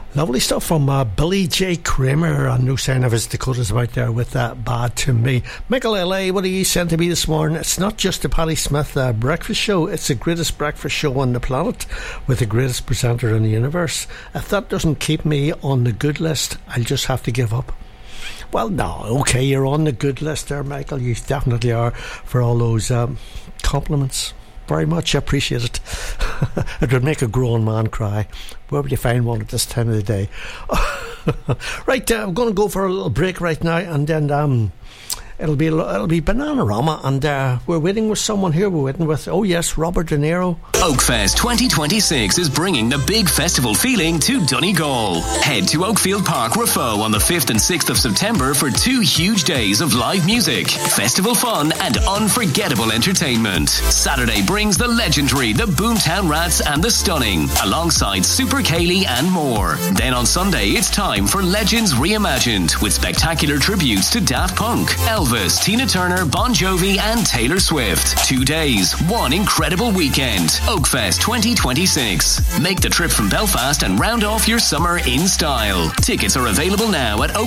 Lovely stuff from Billy J. Kramer. A new sign of his Dakotas about there with that Bad to Me. Michael L.A., what are you sent to me this morning? It's not just the Patti Smith breakfast show, it's the greatest breakfast show on the planet with the greatest presenter in the universe. If that doesn't keep me on the good list, I'll just have to give up. Well, no, okay, you're on the good list there, Michael. You definitely are, for all those compliments. Very much appreciate it. It would make a grown man cry. Where would you find one at this time of the day? Right, I'm going to go for a little break right now, and then it'll be Bananarama, and we're waiting with someone here. We're waiting with, oh yes, Robert De Niro. Oakfest 2026 is bringing the big festival feeling to Donegal. Head to Oakfield Park, Raphoe on the 5th and 6th of September for 2 huge days of live music, festival fun and unforgettable entertainment. Saturday brings the legendary The Boomtown Rats and The Stunning, alongside Super Kaylee and more. Then on Sunday, it's time for Legends Reimagined, with spectacular tributes to Daft Punk, Elvis, Tina Turner, Bon Jovi and Taylor Swift. 2 days, one incredible weekend. Oakfest 2026. Make the trip from Belfast and round off your summer in style. Tickets are available now at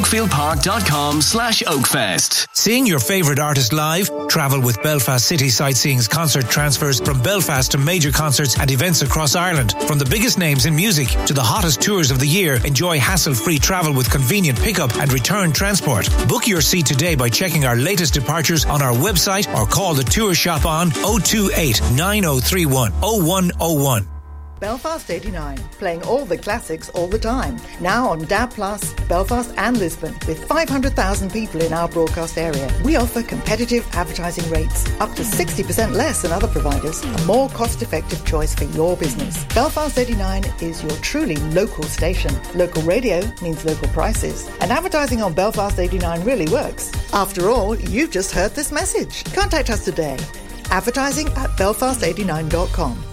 oakfieldpark.com/Oakfest. Seeing your favourite artist live? Travel with Belfast City Sightseeing's concert transfers from Belfast to major concerts and events across Ireland. From the biggest names in music to the hottest tours of the year, enjoy hassle-free travel with convenient pickup and return transport. Book your seat today by checking our latest departures on our website or call the tour shop on 028 9031 0101. Belfast 89, playing all the classics all the time. Now on DAB+, Belfast and Lisbon, with 500,000 people in our broadcast area. We offer competitive advertising rates, up to 60% less than other providers, a more cost-effective choice for your business. Belfast 89 is your truly local station. Local radio means local prices, and advertising on Belfast 89 really works. After all, you've just heard this message. Contact us today. Advertising at belfast89.com.